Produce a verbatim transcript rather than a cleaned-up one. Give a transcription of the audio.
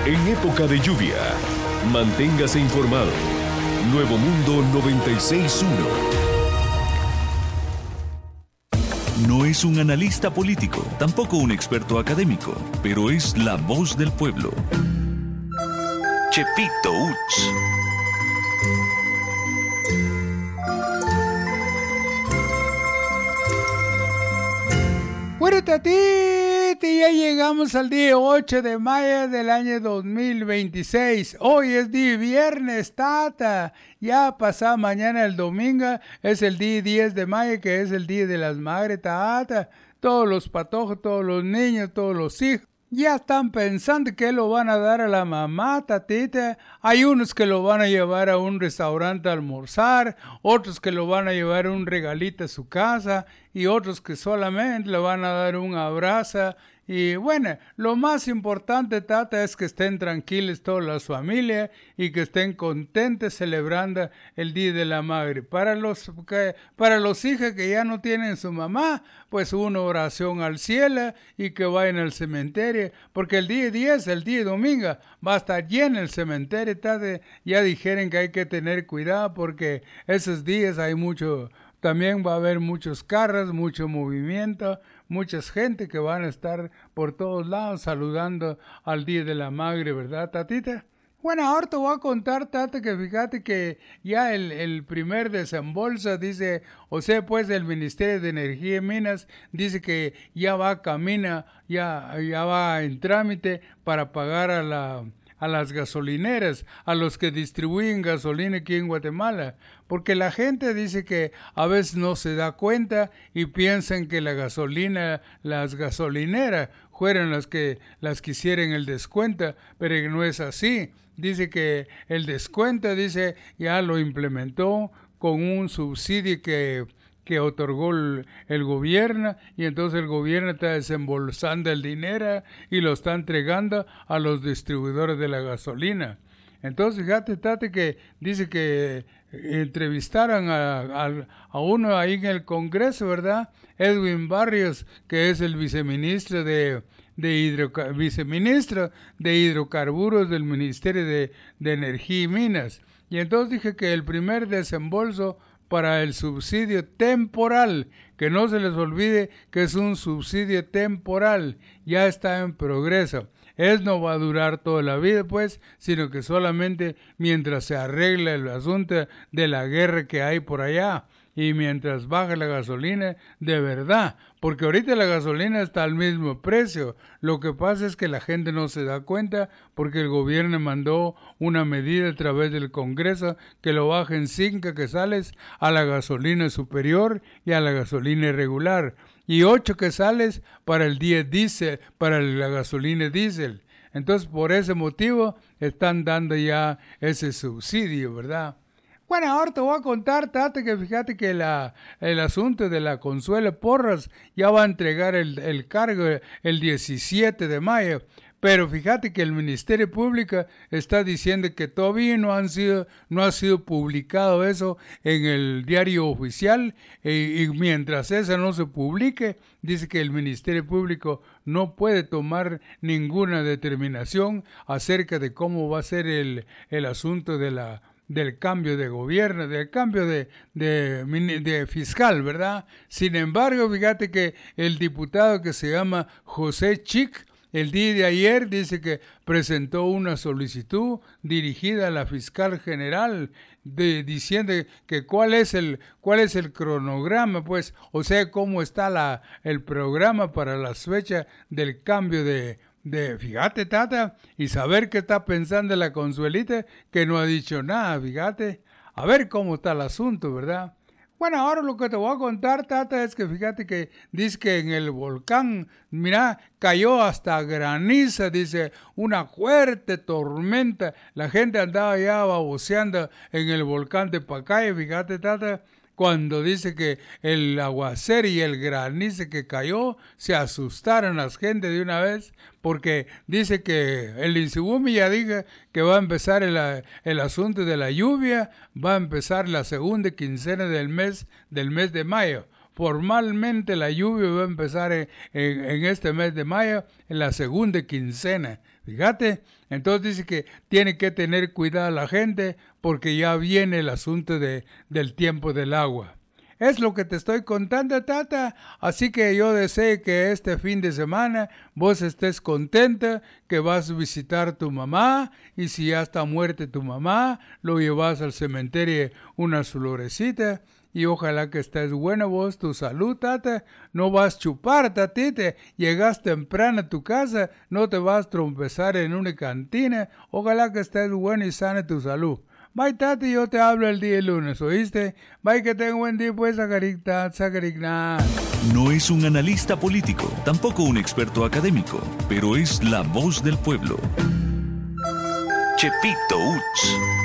En época de lluvia, manténgase informado. Nuevo Mundo noventa y seis punto uno. No es un analista político, tampoco un experto académico, pero es la voz del pueblo. Chepito Uts. Bueno, Tatiti, ya llegamos al día ocho de mayo del año dos mil veintiséis. Hoy es día viernes, Tata. Ya pasado mañana el domingo es el día diez de mayo, que es el día de las madres, Tata. Todos los patojos, todos los niños, todos los hijos ya están pensando que lo van a dar a la mamá, Tatita. Hay unos que lo van a llevar a un restaurante a almorzar, otros que lo van a llevar un regalito a su casa y otros que solamente le van a dar un abrazo. Y bueno, lo más importante, Tata, es que estén tranquilos todas las familias y que estén contentos celebrando el Día de la Madre. Para los, que, para los hijos que ya no tienen su mamá, pues una oración al cielo y que vayan al cementerio, porque el día diez, el día domingo, va a estar lleno el cementerio, Tata. Ya dijeron que hay que tener cuidado porque esos días hay mucho... También va a haber muchos carros, mucho movimiento, mucha gente que van a estar por todos lados saludando al Día de la Madre, ¿verdad, Tatita? Bueno, ahora te voy a contar, Tata, que fíjate que ya el, el primer desembolso dice, o sea, pues el Ministerio de Energía y Minas dice que ya va a camino, ya, ya va en trámite para pagar a la... a las gasolineras, a los que distribuyen gasolina aquí en Guatemala, porque la gente dice que a veces no se da cuenta y piensan que la gasolina, las gasolineras fueron las que las que hicieron el descuento, pero que no es así. Dice que el descuento, dice, ya lo implementó con un subsidio que que otorgó el, el gobierno, y entonces el gobierno está desembolsando el dinero y lo está entregando a los distribuidores de la gasolina. Entonces, fíjate, Tate, que dice que entrevistaron a, a, a uno ahí en el Congreso, ¿verdad? Edwin Barrios, que es el viceministro de, de, hidro, viceministro de Hidrocarburos del Ministerio de, de Energía y Minas. Y entonces dije que el primer desembolso para el subsidio temporal, que no se les olvide que es un subsidio temporal, ya está en progreso. Es no va a durar toda la vida, pues, sino que solamente mientras se arregla el asunto de la guerra que hay por allá y mientras baja la gasolina de verdad, porque ahorita la gasolina está al mismo precio. Lo que pasa es que la gente no se da cuenta porque el gobierno mandó una medida a través del Congreso que lo bajen cinco quetzales a la gasolina superior y a la gasolina irregular y ocho quetzales para el día diésel, para la gasolina diésel. Entonces, por ese motivo están dando ya ese subsidio, ¿verdad? Bueno, ahora te voy a contar, Tata, que fíjate que la, el asunto de la Consuelo Porras ya va a entregar el, el cargo el diecisiete de mayo. Pero fíjate que el Ministerio Público está diciendo que todavía no han sido, no ha sido publicado eso en el diario oficial, y, y mientras eso no se publique, dice que el Ministerio Público no puede tomar ninguna determinación acerca de cómo va a ser el, el asunto de la del cambio de gobierno, del cambio de, de, de fiscal, ¿verdad? Sin embargo, fíjate que el diputado que se llama José Chic, el día de ayer dice que presentó una solicitud dirigida a la fiscal general de, diciendo que cuál es el cuál es el cronograma, pues, o sea, cómo está la el programa para las fechas del cambio de de, fíjate, Tata, y saber qué está pensando la Consuelita, que no ha dicho nada, fíjate, a ver cómo está el asunto, ¿verdad? Bueno, ahora lo que te voy a contar, Tata, es que fíjate que dice que en el volcán, mira, cayó hasta granizo, dice, una fuerte tormenta, la gente andaba ya baboseando en el volcán de Pacaya, fíjate, Tata, cuando dice que el aguacero y el granizo que cayó, se asustaron las gente de una vez, porque dice que el Insibumi ya dijo que va a empezar el, el asunto de la lluvia, va a empezar la segunda quincena del mes, del mes de mayo. formalmente la lluvia va a empezar en, en, en este mes de mayo, en la segunda quincena. Fíjate, entonces dice que tiene que tener cuidado la gente porque ya viene el asunto de, del tiempo del agua. Es lo que te estoy contando, Tata. Así que yo deseo que este fin de semana vos estés contenta, que vas a visitar a tu mamá y si ya está muerta tu mamá, lo llevas al cementerio unas florecitas y ojalá que estés buena vos, tu salud, Tata. No vas a chupar, tatite. Llegas temprano a tu casa, no te vas a trompezar en una cantina. Ojalá que estés buena y sana tu salud. Bye, Tati, yo te hablo el día lunes, ¿oíste? Bye, que tenga buen día, pues, Zagaricta, Zagaricna. No es un analista político, tampoco un experto académico, pero es la voz del pueblo. Chepito Uts.